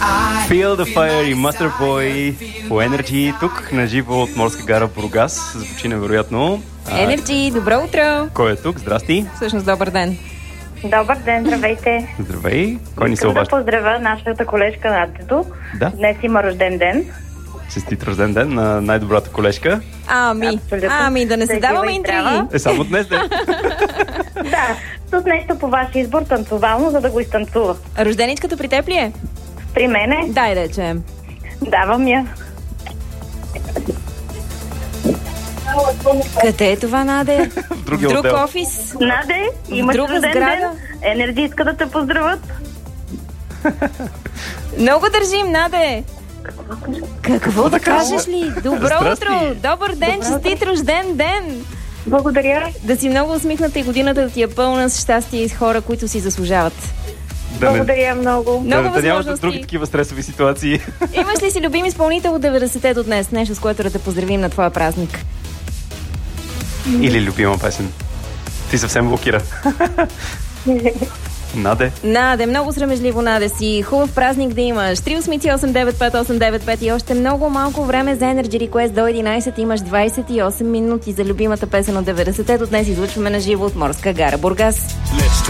Feel the Fire и Master Boy по Energy, тук на живо от Морска гара Бургас. Звучи невероятно. Energy, добро утро! Кой е тук? Здрасти! Всъщност, добър ден! Добър ден, здравейте! Здравей! Кой ни се Искам да обажда? поздравя нашата колежка Надето. Да. Днес има рожден ден. Честит рожден ден на най-добрата колежка. Да не се даваме интриги. Само днес ден. Да, с нещо по ваш избор, танцовално, за да го изтанцува. Рожденичката при теб ли е? При мене? Дай да чуем. Давам я. Къде е това, Наде? В другия Друг отдел. офис? Наде, имаш друга рожден сграда? ден. Енерджи иска да те поздравят. Много държим, Наде! Какво да кажеш ли? Добро Здрасти. утро! Добър ден! Честит рожден ден! Благодаря. Да си много усмихната и годината да ти е пълна с щастие и с хора, които си заслужават. Благодаря много. Да Много нямаш възможности. други такива стресови ситуации. Имаш ли си любим изпълнител от 90-те до днес? Нещо, с което да те поздравим на твоя празник. Или любима песен. Ти съвсем блокира. Наде. Много срамежливо, Наде си. Хубав празник да имаш. 388-95895 и още много малко време за Energy Request до 11. Имаш 28 минути за любимата песен от 90-те. До днес излъчваме на живо от Морска гара Бургас.